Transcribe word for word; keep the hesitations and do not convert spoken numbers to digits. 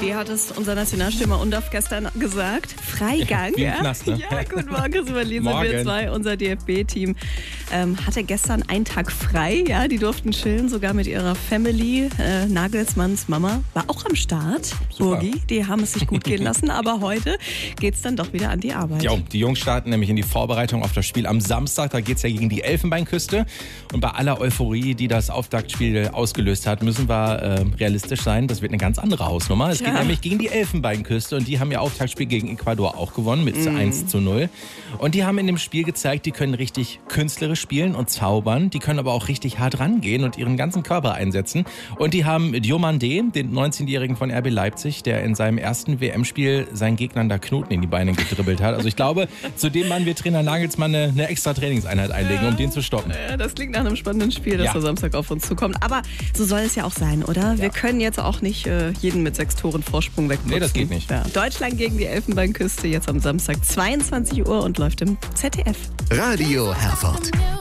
Wie hat es unser Nationalstürmer Undorf gestern gesagt? Freigang. Wie im Knast, ne? Ja, guten Morgen, Christopher Lese. Wir zwei, unser D F B-Team, ähm, hatte gestern einen Tag frei. Ja, die durften chillen, sogar mit ihrer Family. Äh, Nagelsmanns Mama war auch am Start. Super. Burgi, die haben es sich gut gehen lassen. Aber heute geht es dann doch wieder an die Arbeit. Jo, die Jungs starten nämlich in die Vorbereitung auf das Spiel am Samstag. Da geht es ja gegen die Elfenbeinküste. Und bei aller Euphorie, die das Auftaktspiel ausgelöst hat, müssen wir äh, realistisch sein. Das wird eine ganz andere Hausnummer. Es Ja. geht nämlich gegen die Elfenbeinküste. Und die haben ihr Auftaktspiel gegen Ecuador auch gewonnen mit Mm. eins zu null. Und die haben in dem Spiel gezeigt, die können richtig künstlerisch spielen und zaubern. Die können aber auch richtig hart rangehen und ihren ganzen Körper einsetzen. Und die haben Diomandé, den neunzehnjährigen von R B Leipzig, der in seinem ersten W M-Spiel seinen Gegnern da Knoten in die Beine gedribbelt hat. Also ich glaube, zu dem Mann wird Trainer Nagelsmann eine, eine extra Trainingseinheit einlegen, Ja. um den zu stoppen. Ja, das klingt nach einem spannenden Spiel, das Ja. am Samstag auf uns zukommt. Aber so soll es ja auch sein, oder? Wir können jetzt auch nicht äh, jeden mit sechs Toren Vorsprung wegputzen. Nee, das geht nicht. Ja. Deutschland gegen die Elfenbeinküste jetzt am Samstag zweiundzwanzig Uhr und läuft im Z D F. Radio Herford.